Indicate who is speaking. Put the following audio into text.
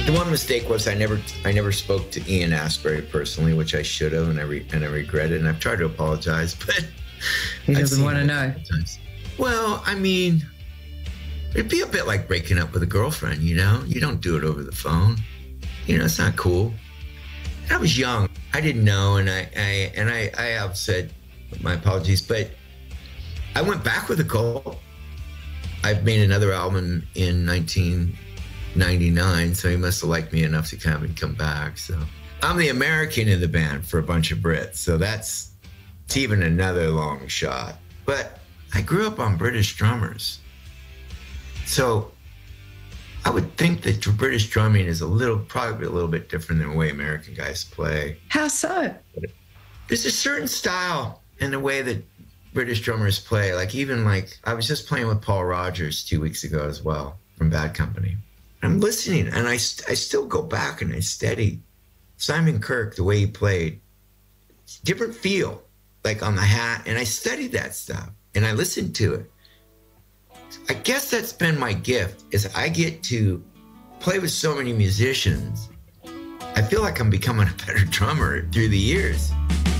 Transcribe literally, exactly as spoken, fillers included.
Speaker 1: The one mistake was I never I never spoke to Ian Astbury personally, which I should have, and I re, and I regret it. And I've tried to apologize, but
Speaker 2: he doesn't want to know.
Speaker 1: Well, I mean, it'd be a bit like breaking up with a girlfriend. You know, you don't do it over the phone. You know, it's not cool. I was young. I didn't know, and I, I and I, I have said my apologies, but I went back with Nicole. I've made another album in nineteen ninety-nine, so he must have liked me enough to come and come back. So I'm the American in the band for a bunch of Brits, so that's it's even another long shot. But I grew up on British drummers, so I would think that British drumming is a little, probably a little bit different than the way American guys play.
Speaker 2: How so?
Speaker 1: There's a certain style in the way that British drummers play. Like even like, I was just playing with Paul Rogers two weeks ago as well from Bad Company. I'm listening and I, I still go back and I study Simon Kirke, the way he played. Different feel, like on the hat. And I studied that stuff and I listened to it. I guess that's been my gift, is I get to play with so many musicians. I feel like I'm becoming a better drummer through the years.